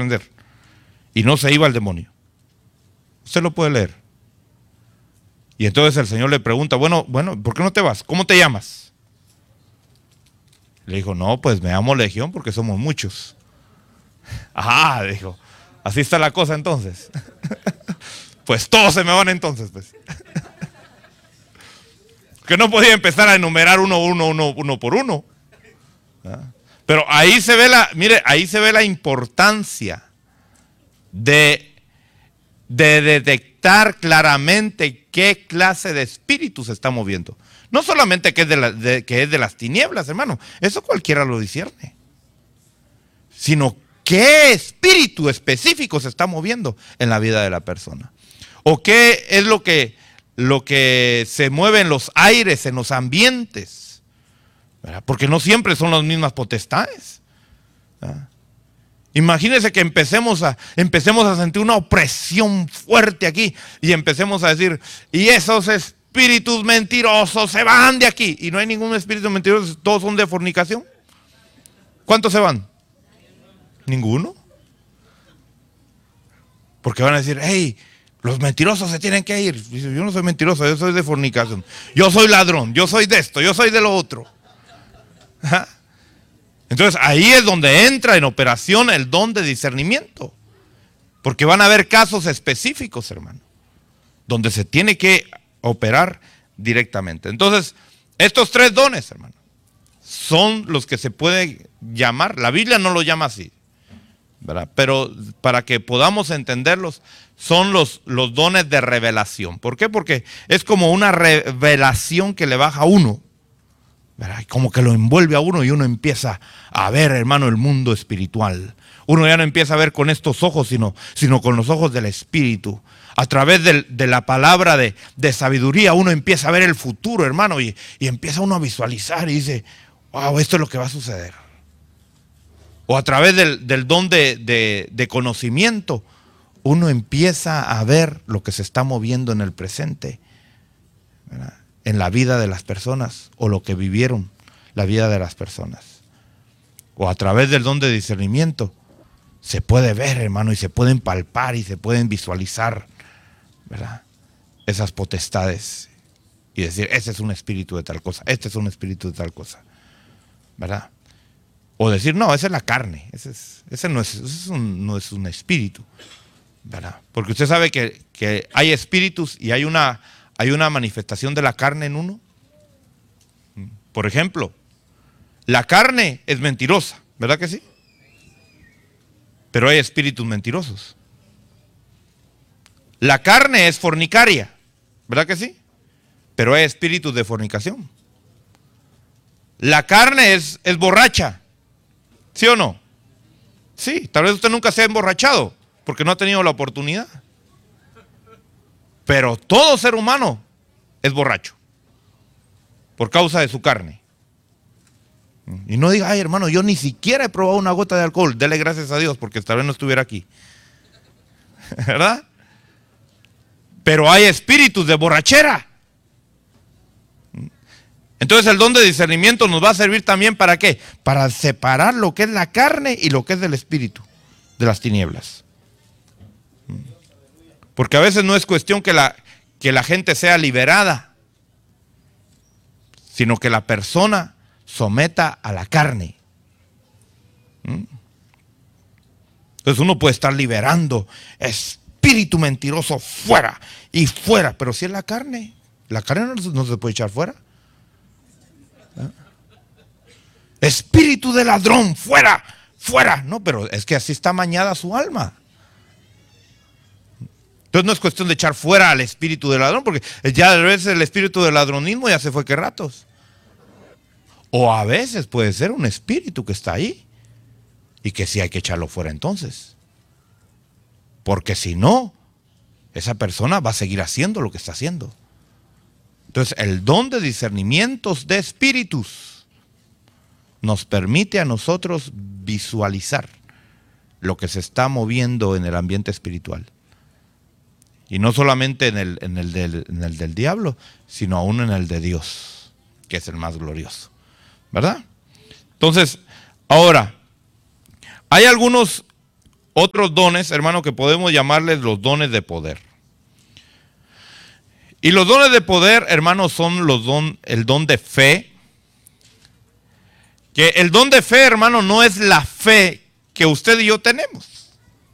reprender. Y no se iba el demonio. Usted lo puede leer. Y entonces el Señor le pregunta, bueno, ¿por qué no te vas? ¿Cómo te llamas? Le dijo, no, pues me llamo Legión porque somos muchos. Ah, dijo, así está la cosa entonces. Pues todos se me van entonces, pues. Que no podía empezar a enumerar uno por uno. ¿Ah? Pero ahí se ve ahí se ve la importancia de detectar claramente qué clase de espíritu se está moviendo. No solamente que es de las tinieblas, hermano, eso cualquiera lo discierne, sino qué espíritu específico se está moviendo en la vida de la persona. O qué es lo que se mueve en los aires, en los ambientes, ¿verdad? Porque no siempre son las mismas potestades, ¿verdad? Imagínense que empecemos a sentir una opresión fuerte aquí y empecemos a decir, y esos espíritus mentirosos se van de aquí, y no hay ningún espíritu mentiroso, todos son de fornicación. ¿Cuántos se van? Ninguno. Porque van a decir, hey, los mentirosos se tienen que ir. Dice, yo no soy mentiroso, yo soy de fornicación, yo soy ladrón, yo soy de esto, yo soy de lo otro. ¿Ah? Entonces ahí es donde entra en operación el don de discernimiento. Porque van a haber casos específicos, hermano, donde se tiene que operar directamente. Entonces, estos tres dones, hermano, son los que se puede llamar, la Biblia no lo llama así, ¿verdad? Pero para que podamos entenderlos, son los dones de revelación. ¿Por qué? Porque es como una revelación que le baja a uno, ¿verdad? Como que lo envuelve a uno y uno empieza a ver, hermano, el mundo espiritual. Uno ya no empieza a ver con estos ojos, sino con los ojos del Espíritu. A través de la palabra de sabiduría, uno empieza a ver el futuro, hermano, y empieza uno a visualizar y dice, wow, esto es lo que va a suceder. O a través del don de conocimiento, uno empieza a ver lo que se está moviendo en el presente, ¿verdad? En la vida de las personas, o lo que vivieron la vida de las personas. O a través del don de discernimiento, se puede ver, hermano, y se pueden palpar y se pueden visualizar, ¿verdad? Esas potestades. Y decir, ese es un espíritu de tal cosa, este es un espíritu de tal cosa, ¿verdad? O decir, no, esa es la carne, ese no es un espíritu, ¿verdad? Porque usted sabe que hay espíritus y hay una manifestación de la carne en uno. Por ejemplo, la carne es mentirosa, ¿verdad que sí? Pero hay espíritus mentirosos. La carne es fornicaria, ¿verdad que sí? Pero hay espíritus de fornicación. La carne es borracha, ¿sí o no? Sí, tal vez usted nunca se ha emborrachado porque no ha tenido la oportunidad. Pero todo ser humano es borracho por causa de su carne. Y no diga, ay, hermano, yo ni siquiera he probado una gota de alcohol. Dele gracias a Dios porque tal vez no estuviera aquí. ¿Verdad? Pero hay espíritus de borrachera. Entonces el don de discernimiento nos va a servir también ¿para qué? Para separar lo que es la carne y lo que es del espíritu, de las tinieblas. Porque a veces no es cuestión que la gente sea liberada, sino que la persona someta a la carne. Entonces uno puede estar liberando espíritu mentiroso fuera y fuera, pero si es la carne no se puede echar fuera. Espíritu de ladrón, fuera, fuera. No, pero es que así está mañada su alma. Entonces no es cuestión de echar fuera al espíritu del ladrón, porque ya a veces el espíritu del ladronismo ya se fue que ratos. O a veces puede ser un espíritu que está ahí y que sí hay que echarlo fuera entonces. Porque si no, esa persona va a seguir haciendo lo que está haciendo. Entonces el don de discernimientos de espíritus nos permite a nosotros visualizar lo que se está moviendo en el ambiente espiritual. Y no solamente en el del diablo, sino aún en el de Dios, que es el más glorioso. ¿Verdad? Entonces, ahora, hay algunos otros dones, hermano, que podemos llamarles los dones de poder. Y los dones de poder, hermano, son el don de fe. Que el don de fe, hermano, no es la fe que usted y yo tenemos.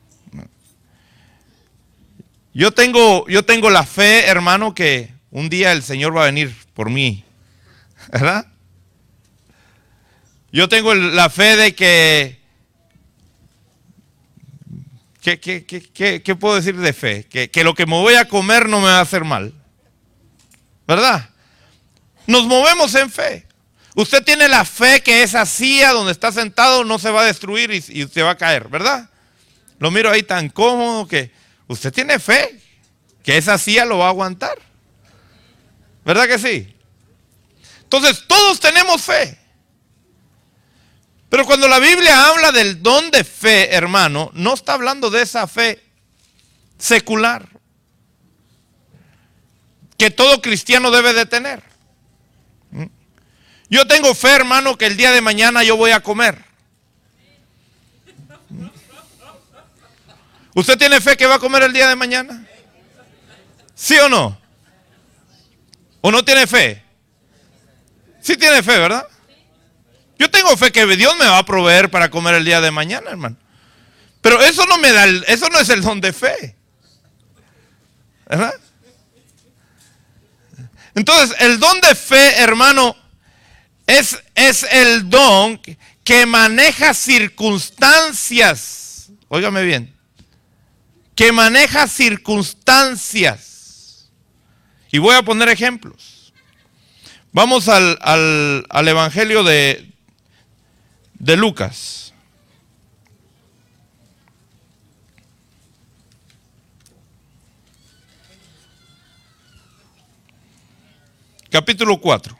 Yo tengo la fe, hermano, que un día el Señor va a venir por mí, ¿verdad? Yo tengo la fe de que ¿qué puedo decir de fe? Que lo que me voy a comer no me va a hacer mal, ¿verdad? Nos movemos en fe. Usted tiene la fe que esa silla donde está sentado no se va a destruir y usted va a caer, ¿verdad? Lo miro ahí tan cómodo que usted tiene fe que esa silla lo va a aguantar, ¿verdad que sí? Entonces todos tenemos fe. Pero cuando la Biblia habla del don de fe, hermano, no está hablando de esa fe secular que todo cristiano debe de tener. Yo tengo fe, hermano, que el día de mañana yo voy a comer. ¿Usted tiene fe que va a comer el día de mañana? ¿Sí o no? ¿O no tiene fe? Sí tiene fe, ¿verdad? Yo tengo fe que Dios me va a proveer para comer el día de mañana, hermano. Pero eso no me da, eso no es el don de fe, ¿verdad? Entonces, el don de fe, hermano, es el don que maneja circunstancias. Óigame bien. Que maneja circunstancias. Y voy a poner ejemplos. Vamos al Evangelio de Lucas. Capítulo 4.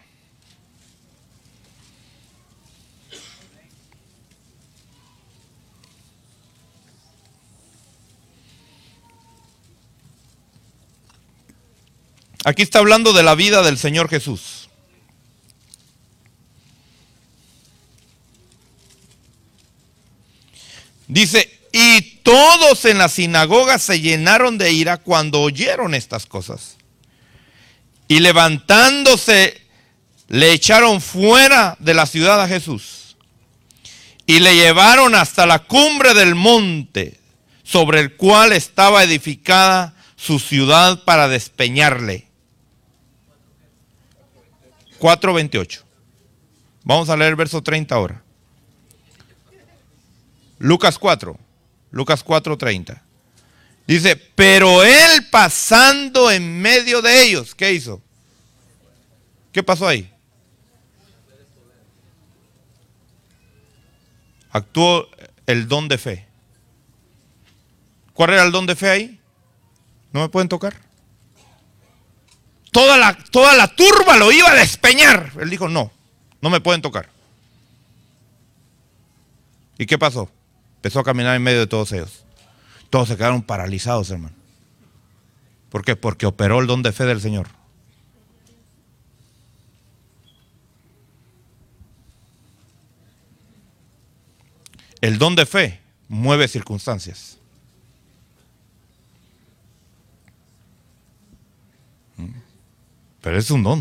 Aquí está hablando de la vida del Señor Jesús. Dice, y todos en la sinagoga se llenaron de ira cuando oyeron estas cosas. Y levantándose, le echaron fuera de la ciudad a Jesús. Y le llevaron hasta la cumbre del monte, sobre el cual estaba edificada su ciudad para despeñarle. 4:28. Vamos a leer el verso 30 ahora. Lucas 4:30. Dice, pero él pasando en medio de ellos, ¿qué hizo? ¿Qué pasó ahí? Actuó el don de fe. ¿Cuál era el don de fe ahí? ¿No me pueden tocar? Toda la turba lo iba a despeñar. Él dijo, no me pueden tocar. ¿Y qué pasó? Empezó a caminar en medio de todos ellos. Todos se quedaron paralizados, hermano. ¿Por qué? Porque operó el don de fe del Señor. El don de fe mueve circunstancias. Pero es un don.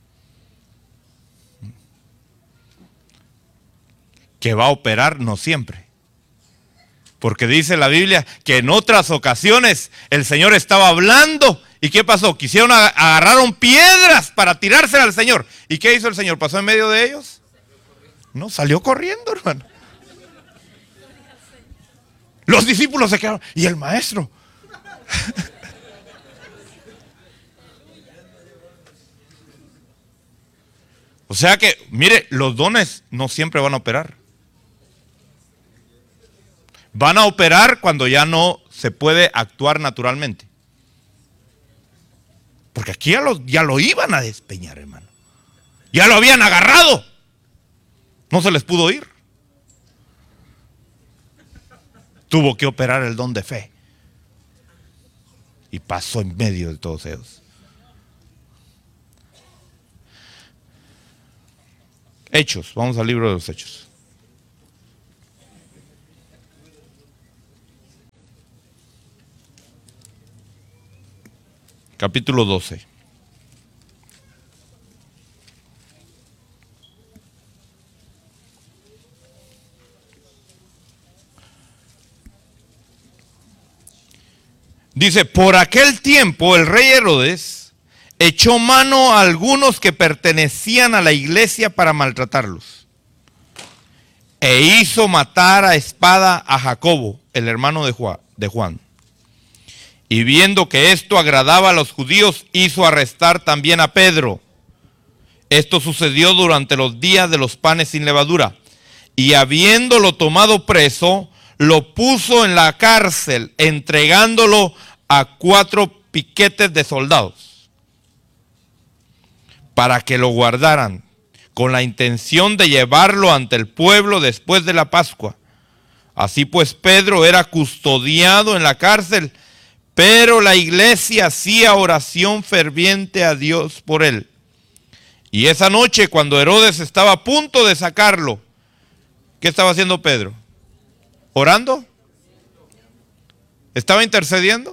Que va a operar no siempre. Porque dice la Biblia que en otras ocasiones el Señor estaba hablando. ¿Y qué pasó? Agarraron piedras para tirárselas al Señor. ¿Y qué hizo el Señor? ¿Pasó en medio de ellos? No, salió corriendo, hermano. Los discípulos se quedaron. ¿Y el maestro? O sea que, mire, los dones no siempre van a operar. Van a operar cuando ya no se puede actuar naturalmente. Porque aquí ya lo iban a despeñar, hermano. Ya lo habían agarrado. No se les pudo ir. Tuvo que operar el don de fe. Y pasó en medio de todos ellos. Hechos, vamos al libro de los Hechos. capítulo 12. Dice, por aquel tiempo el rey Herodes echó mano a algunos que pertenecían a la iglesia para maltratarlos. E hizo matar a espada a Jacobo, el hermano de Juan. Y viendo que esto agradaba a los judíos, hizo arrestar también a Pedro. Esto sucedió durante los días de los panes sin levadura. Y habiéndolo tomado preso, lo puso en la cárcel, entregándolo a 4 piquetes de soldados, para que lo guardaran, con la intención de llevarlo ante el pueblo después de la Pascua. Así pues, Pedro era custodiado en la cárcel, pero la iglesia hacía oración ferviente a Dios por él. Y esa noche, cuando Herodes estaba a punto de sacarlo, ¿qué estaba haciendo Pedro? ¿Orando? ¿Estaba intercediendo?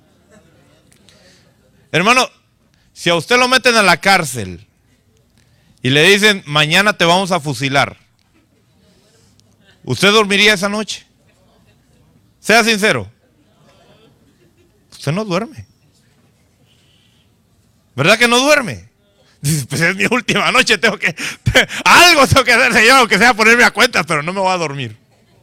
Hermano, si a usted lo meten a la cárcel y le dicen, mañana te vamos a fusilar, ¿usted dormiría esa noche? Sea sincero. Usted no duerme. ¿Verdad que no duerme? Dice, pues es mi última noche, algo tengo que hacer, Señor, aunque sea ponerme a cuentas, pero no me voy a dormir.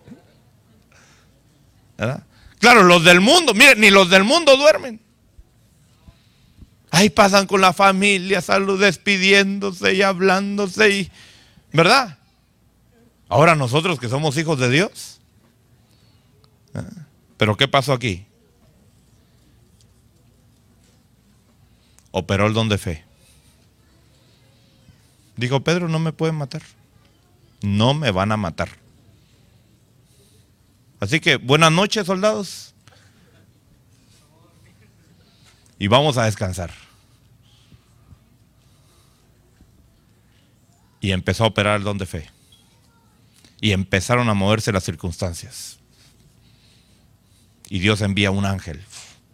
¿Verdad? Claro, los del mundo, miren, ni los del mundo duermen. Ahí pasan con la familia, despidiéndose y hablándose, ¿verdad? Ahora nosotros que somos hijos de Dios. ¿Pero qué pasó aquí? Operó el don de fe. Dijo, Pedro, no me pueden matar. No me van a matar. Así que buenas noches, soldados. Y vamos a descansar. Y empezó a operar el don de fe. Y empezaron a moverse las circunstancias. Y Dios envía un ángel.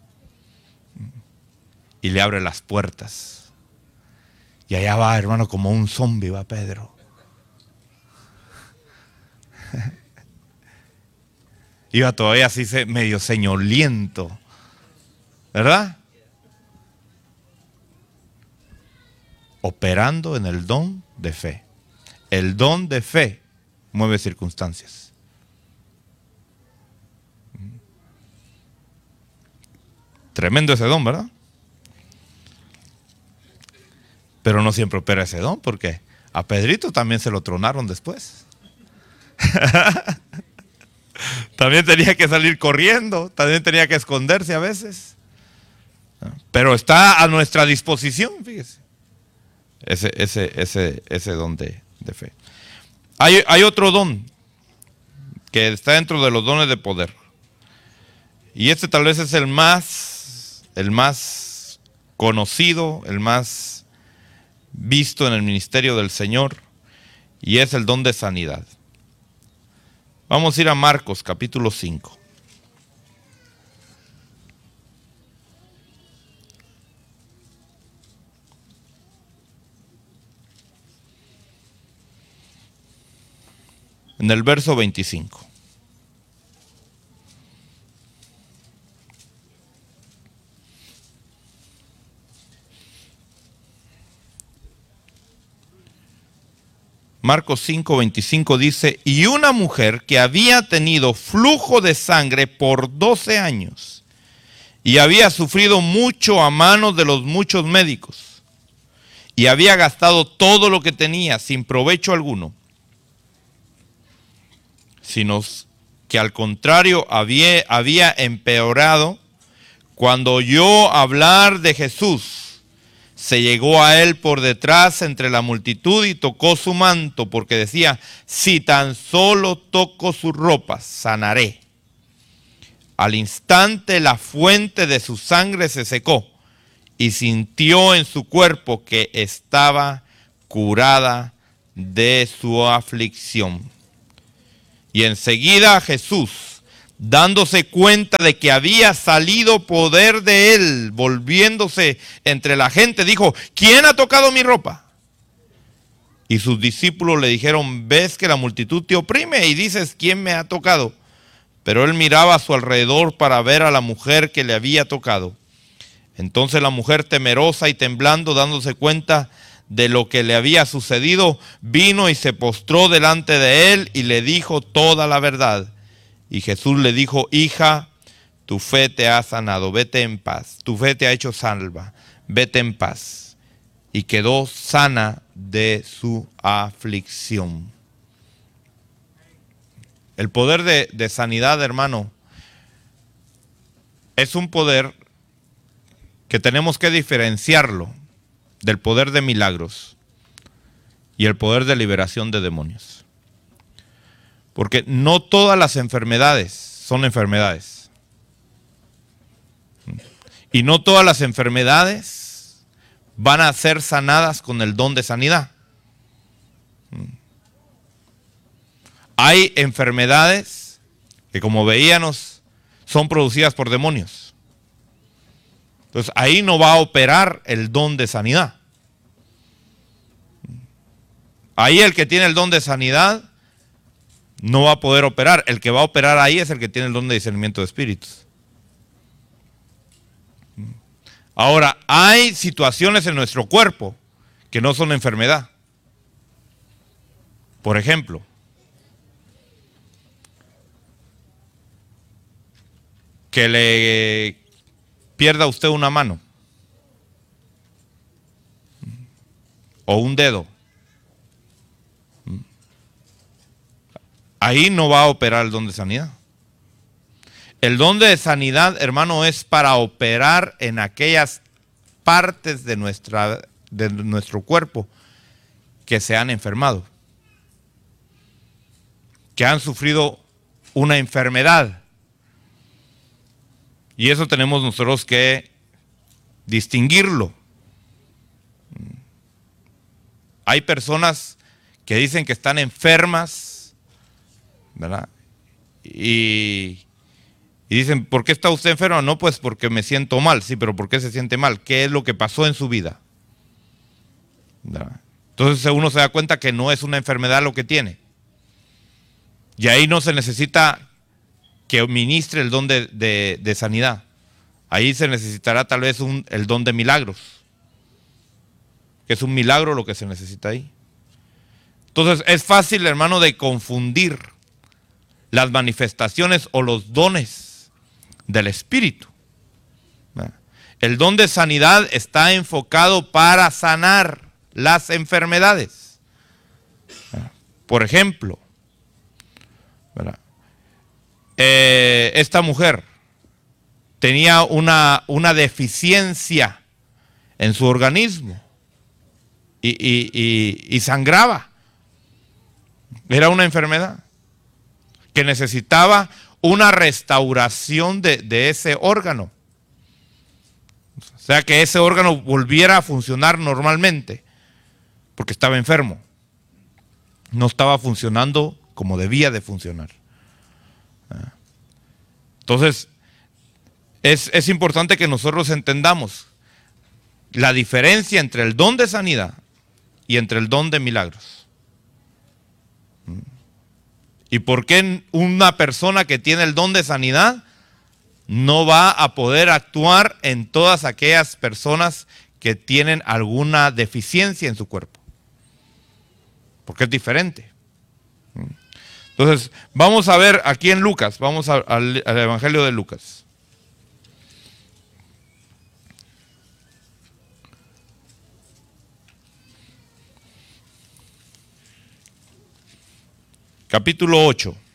Y le abre las puertas. Y allá va, hermano, como un zombi va Pedro. Iba todavía así medio señoliento. ¿Verdad? Operando en el don de fe. El don de fe mueve circunstancias. Tremendo ese don, ¿verdad? Pero no siempre opera ese don, porque a Pedrito también se lo tronaron después. También tenía que salir corriendo, también tenía que esconderse a veces. Pero está a nuestra disposición, fíjese. Ese don de fe. Hay otro don que está dentro de los dones de poder. Y este tal vez es el más conocido, el más visto en el ministerio del Señor, y es el don de sanidad. Vamos a ir a Marcos capítulo 5. En el verso 25. Marcos 5, 25 dice, y una mujer que había tenido flujo de sangre por 12 años y había sufrido mucho a manos de los muchos médicos y había gastado todo lo que tenía sin provecho alguno, sino que al contrario había empeorado, cuando oyó hablar de Jesús, se llegó a él por detrás entre la multitud y tocó su manto, porque decía, si tan solo toco sus ropas, sanaré. Al instante la fuente de su sangre se secó y sintió en su cuerpo que estaba curada de su aflicción. Y enseguida Jesús, dándose cuenta de que había salido poder de él, volviéndose entre la gente, dijo: ¿quién ha tocado mi ropa? Y sus discípulos le dijeron: ¿ves que la multitud te oprime y dices: ¿quién me ha tocado? Pero él miraba a su alrededor para ver a la mujer que le había tocado. Entonces la mujer, temerosa y temblando, dándose cuenta de lo que le había sucedido, vino y se postró delante de él y le dijo toda la verdad. Y Jesús le dijo: hija, tu fe te ha sanado, vete en paz. Tu fe te ha hecho salva, vete en paz. Y quedó sana de su aflicción. El poder de sanidad, hermano, es un poder que tenemos que diferenciarlo del poder de milagros y el poder de liberación de demonios. Porque no todas las enfermedades son enfermedades. Y no todas las enfermedades van a ser sanadas con el don de sanidad. Hay enfermedades que, como veíamos, son producidas por demonios. Entonces ahí no va a operar el don de sanidad. Ahí el que tiene el don de sanidad no va a poder operar. El que va a operar ahí es el que tiene el don de discernimiento de espíritus. Ahora, hay situaciones en nuestro cuerpo que no son enfermedad. Por ejemplo, que le pierda usted una mano o un dedo. Ahí no va a operar el don de sanidad. El don de sanidad, hermano, es para operar en aquellas partes de nuestro cuerpo que se han enfermado, que han sufrido una enfermedad. Y eso tenemos nosotros que distinguirlo. Hay personas que dicen que están enfermas, ¿verdad? Y dicen: ¿por qué está usted enfermo? No, pues porque me siento mal. Sí, pero ¿por qué se siente mal? ¿Qué es lo que pasó en su vida? ¿Verdad? Entonces uno se da cuenta que no es una enfermedad lo que tiene. Y ahí no se necesita que ministre el don de sanidad. Ahí se necesitará tal vez el don de milagros, que es un milagro lo que se necesita ahí. Entonces es fácil, hermano, de confundir las manifestaciones o los dones del Espíritu. El don de sanidad está enfocado para sanar las enfermedades. Por ejemplo, ¿verdad? Esta mujer tenía una deficiencia en su organismo y sangraba. Era una enfermedad que necesitaba una restauración de ese órgano. O sea, que ese órgano volviera a funcionar normalmente, porque estaba enfermo. No estaba funcionando como debía de funcionar. Entonces, es importante que nosotros entendamos la diferencia entre el don de sanidad y entre el don de milagros. ¿Y por qué una persona que tiene el don de sanidad no va a poder actuar en todas aquellas personas que tienen alguna deficiencia en su cuerpo? Porque es diferente. Entonces, vamos a ver aquí en Lucas, vamos al Evangelio de Lucas. Capítulo 8.